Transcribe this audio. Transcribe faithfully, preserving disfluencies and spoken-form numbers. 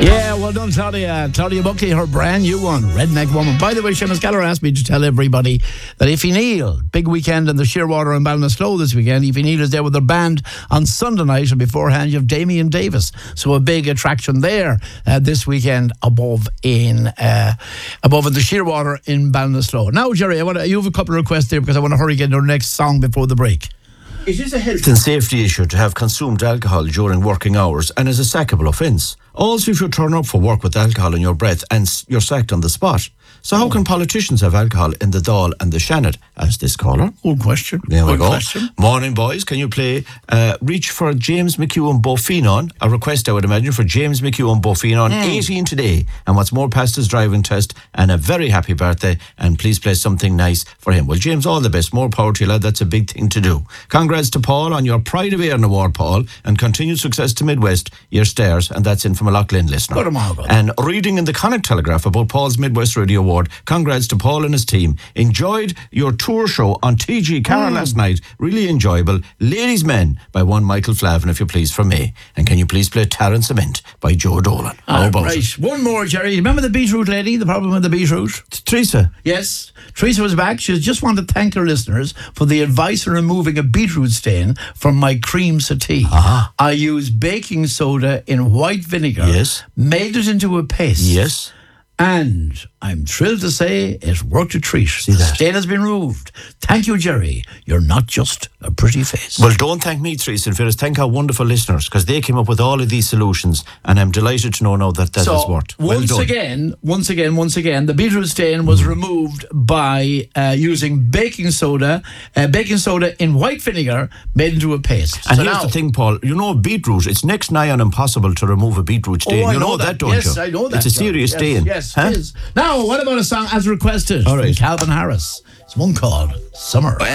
Yeah, well done, Claudia. Claudia Buckley, her brand new one, Redneck Woman. By the way, Seamus Keller asked me to tell everybody that Ify Neal, big weekend in the Shearwater and Ballinasloe this weekend. Ify Neal is there with their band on Sunday night, and beforehand you have Damien Davis. So a big attraction there uh, this weekend above in uh, above in the Shearwater in Ballinasloe. Now, Jerry, I want to, you have a couple of requests there because I want to hurry get into our next song before the break. It is a health and safety issue to have consumed alcohol during working hours and is a sackable offence. Also, if you turn up for work with alcohol in your breath and you're sacked on the spot. So how can politicians have alcohol in the Dáil and the Shannon? Asked this caller. Good question. There we Good go. question. Morning, boys. Can you play uh, Reach for James McEwen Bofinon? A request, I would imagine, for James McEwen Bofinon, mm. eighteen today. And what's more, passed his driving test. And a very happy birthday. And please play something nice for him. Well, James, all the best. More power to you, lad. That's a big thing to do. Congrats to Paul on your Pride of Éireann Award, Paul. And continued success to Midwest, your stairs. And that's in from a Loughlin listener. Good on, good. And reading in the Connacht Telegraph about Paul's Midwest Radio Award. Congrats to Paul and his team. Enjoyed your tour show on T G Cara mm. last night. Really enjoyable. Ladies' Men by one Michael Flavin, if you please, from me. And can you please play Tarrant Cement by Joe Dolan? How about right. it? One more, Jerry. Remember the beetroot lady? The problem with the beetroot? Teresa. Yes. Teresa was back. She just wanted to thank her listeners for the advice on removing a beetroot stain from my cream settee. Ah. I used baking soda in white vinegar. Yes. Made it into a paste. Yes. And I'm thrilled to say it worked a treat. See the that? stain has been removed. Thank you, Jerry. You're not just a pretty face. Well, don't thank me, Teresa. In fairness, thank our wonderful listeners, because they came up with all of these solutions, and I'm delighted to know now that that so, has worked. Well once done. again, once again, once again, the beetroot stain was mm. removed by uh, using baking soda, uh, baking soda in white vinegar made into a paste. And so here's now, the thing, Paul. You know, beetroot, it's next nigh on impossible to remove a beetroot stain. Oh, I you know, know that, that, don't yes, you? I know that. It's a serious yes, stain. Yes, huh? it is. Now, what about a song as requested All right. from Calvin Harris? It's one called Summer.